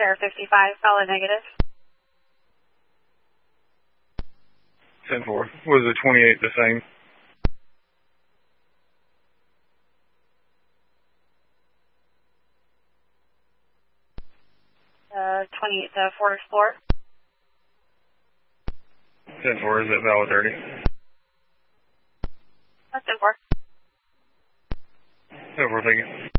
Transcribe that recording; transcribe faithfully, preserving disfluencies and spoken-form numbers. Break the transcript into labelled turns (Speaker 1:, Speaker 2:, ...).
Speaker 1: Air fifty-five, solid negative.
Speaker 2: ten four. Was the twenty-eight the same?
Speaker 1: Uh, twenty-eight to Ford Explorer.
Speaker 2: ten four, is it valid thirty?
Speaker 1: That's ten four.
Speaker 2: ten four, thank you.